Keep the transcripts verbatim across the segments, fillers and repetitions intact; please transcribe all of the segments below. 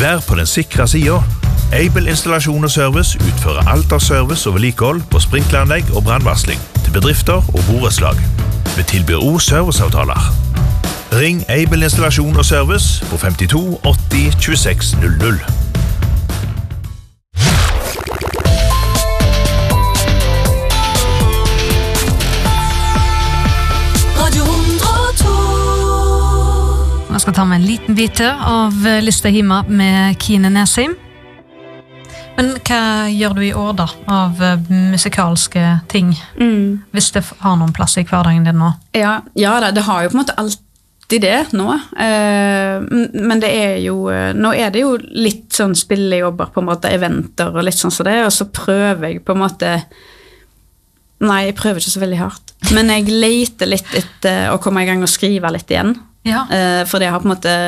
Vær på den sikre siden. Aibel installasjon og service utfører alt av service og vedlikehold på sprinkleranlegg og brandvarsling til bedrifter og borettslag. Vi tilbyr også serviceavtaler. Ring Aibel installasjon og service på femtito åtti tjueseks null null. Jeg skal ta med en liten bit til av Lista Hima med Kine Nesheim. Men hva gjør du i år da, av musikalske ting? Mm. Hvis det har noen plass i hverdagen din nå? Ja, ja det, det har jo på en måte alltid det nå. Eh, men det er jo, nå er det jo litt sånn spillejobber, på en måte eventer og litt sånn som det, og så prøver jeg på en måte, nei, jeg prøver ikke så veldig hardt, men jeg leter litt etter å komme i gang og skrive litt igjen. Ja. Uh, for det har på en måte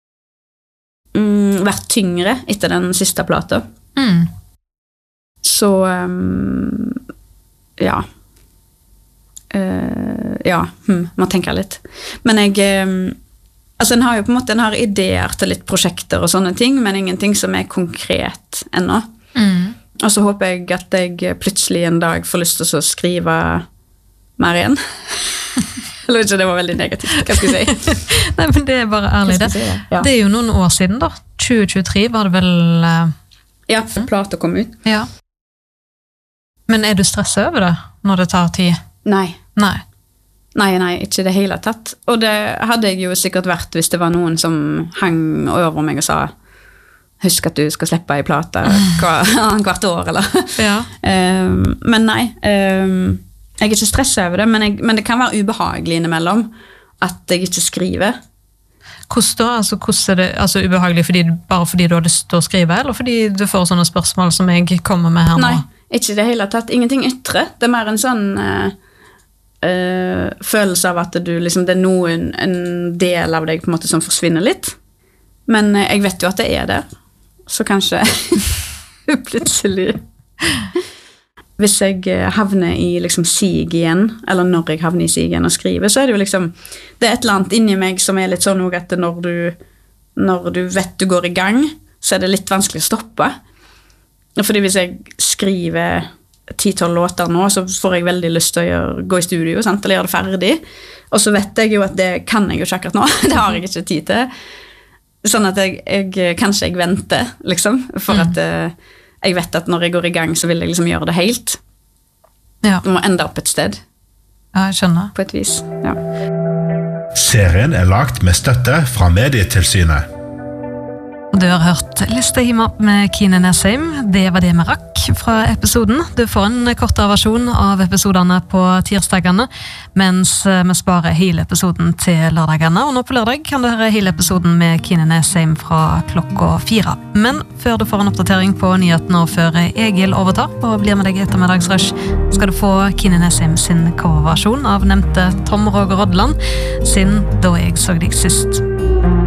um, vært tyngre etter den siste plata. Mm. Så um, ja uh, ja, hm, man tenker litt. Men jeg um, altså en har jo på en måte en har ideer til litt prosjekter og sånne ting, men ingenting som er konkret ennå. Mm. Og så håper jeg at jeg plutselig en dag får lyst til å skrive mer igjen. Eller ikke, det var veldig negativt, hva skal jeg si? Nei, men det er bare ærlig det. Si det? Ja. Det er jo noen år siden da, tjue tjuetre var det vel... Uh... Ja, for plata kom ut. Ja. Men er du stresset over det, når det tar tid? Nei. Nei. Nei, nei, ikke det hele tatt. Og det hadde jeg jo sikkert vært hvis det var noen som hang over meg og sa husk at du skal slippe i plata hver, hvert år, eller? Ja. Um, men nei, um, jeg er ikke stresset over det, men, jeg, men det kan være ubehagelig innimellom at jeg ikke skriver. Hvordan da? Altså, hvordan er det altså, ubehagelig fordi, bare fordi du har lyst til å skrive, eller fordi du får sånne spørsmål som jeg kommer med her nå? Nei, ikke det hele tatt. Ingenting ytre. Det er mer en sånn uh, uh, følelse av at du, liksom, det er noen, en del av deg på en måte som forsvinner litt. Men uh, jeg vet jo at det er det. Så kanskje plutselig... Hvis jeg havner i liksom sig igjen, eller når jeg havner i sig igjen og skriver, så er det jo liksom, det er et eller annet inni meg som er litt sånn at når du, når du vet du går i gang, så er det litt vanskelig å stoppe. Fordi hvis jeg skriver ti-tolv låter nå, så får jeg veldig lyst til å gjøre, gå i studio, sant? Eller gjøre det ferdig. Og så vet jeg jo at det kan jeg jo ikke akkurat nå, det har jeg ikke tid til. Sånn at jeg, jeg kanskje jeg venter, liksom, for mm. at... Jeg vet at når jeg går i gang, så vil jeg liksom gjøre det helt. Ja. Du må ende opp et sted. Ja, jeg skjønner. På et vis, ja. Serien er lagt med støtte fra Medietilsynet. Og du har hørt Lista Hima med Kine Nesheim. Det var det vi rakk fra episoden. Du får en kortere versjon av episodene på tirsdagene, mens vi sparer hele episoden til lørdagene. Og nå på lørdag kan du høre hele episoden med Kine Nesheim fra klokka fire. Men før du får en oppdatering på nyhetene og før Egil overtar og blir med deg i ettermiddagsrush, skal du få Kine Nesheim sin coverversjon av nevnte Tom Roger Rodland sin Da jeg så deg sist.